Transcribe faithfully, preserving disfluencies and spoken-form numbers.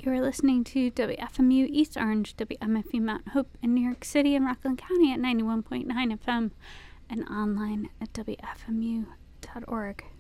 You are listening to W F M U East Orange, W M F U Mount Hope in New York City and Rockland County at ninety-one point nine F M and online at W F M U dot org.